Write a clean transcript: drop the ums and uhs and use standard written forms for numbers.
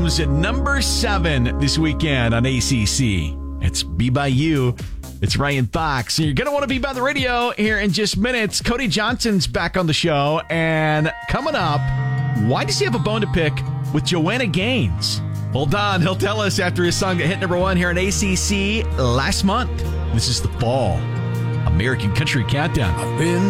comes at number 7 this weekend on ACC. It's Be By You. It's Ryan Fox. You're going to want to be by the radio here in just minutes. Cody Johnson's back on the show. And coming up, why does he have a bone to pick with Joanna Gaines? Hold on. He'll tell us after his song that hit number 1 here on ACC last month. This is The Fall. American Country Countdown. I've been